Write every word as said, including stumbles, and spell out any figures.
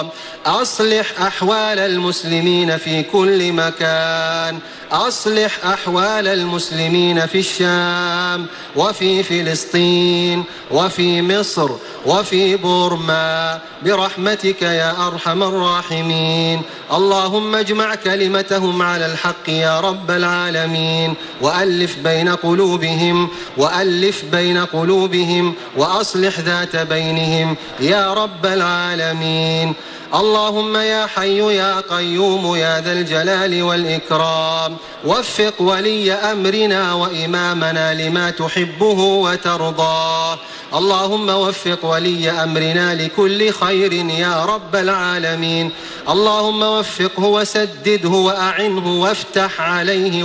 أصلح أحوال المسلمين في كل مكان، أصلح أحوال المسلمين في الشام وفي فلسطين وفي مصر وفي بورما برحمتك يا أرحم الراحمين. اللهم اجمع كلمتهم على الحق يا رب العالمين، وألف بين قلوبهم وألف بين قلوبهم وأصلح ذات بينهم يا رب العالمين. اللهم يا حي يا قيوم يا ذا الجلال والإكرام، وفق ولي أمرنا وإمامنا لما تحبه وترضاه. اللهم وفق ولي أمرنا لكل خير يا رب العالمين. اللهم وفقه وسدده وأعنه وافتح عليه